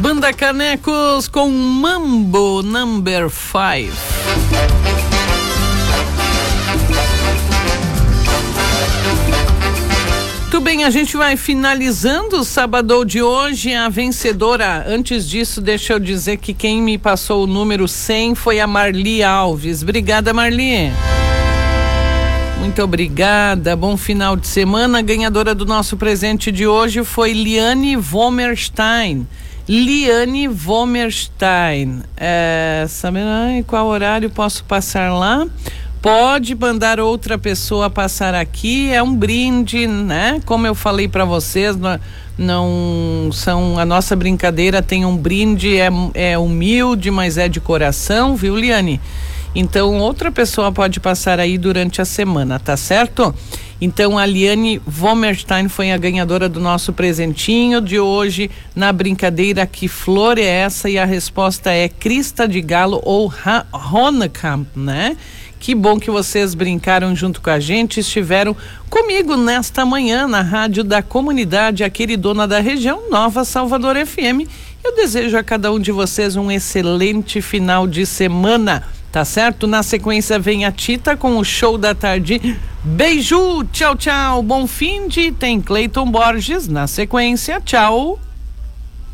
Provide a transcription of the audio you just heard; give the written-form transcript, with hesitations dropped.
Banda Canecos com Mambo Number 5. Muito bem, a gente vai finalizando o sábado de hoje. A vencedora, antes disso, deixa eu dizer que quem me passou o número 100 foi a Marli Alves. Obrigada, Marli. Muito obrigada, bom final de semana. A ganhadora do nosso presente de hoje foi Liane Vomerstein. Liane Vomerstein. Sabe qual horário posso passar lá? Pode mandar outra pessoa passar aqui, é um brinde, né? Como eu falei para vocês, não são, a nossa brincadeira tem um brinde, é humilde, mas é de coração, viu, Liane? Então outra pessoa pode passar aí durante a semana, tá certo? Então a Liane Vomerstein foi a ganhadora do nosso presentinho de hoje na brincadeira Que Flor é Essa? E a resposta é crista de galo ou Honekamp, né? Que bom que vocês brincaram junto com a gente, estiveram comigo nesta manhã na rádio da comunidade, a queridona da região, Nova Salvador FM. Eu desejo a cada um de vocês um excelente final de semana, tá certo? Na sequência vem a Tita com o Show da Tarde. Beijo, tchau, tchau, bom fim de, tem Cleiton Borges na sequência, tchau.